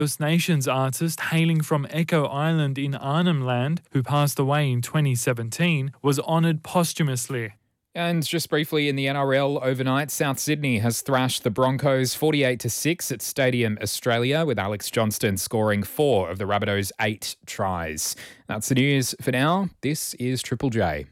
First Nations artist hailing from Echo Island in Arnhem Land, who passed away in 2017, was honoured posthumously. And just briefly in the NRL overnight, South Sydney has thrashed the Broncos 48-6 at Stadium Australia, with Alex Johnston scoring 4 of the Rabbitohs' 8 tries. That's the news for now. This is Triple J.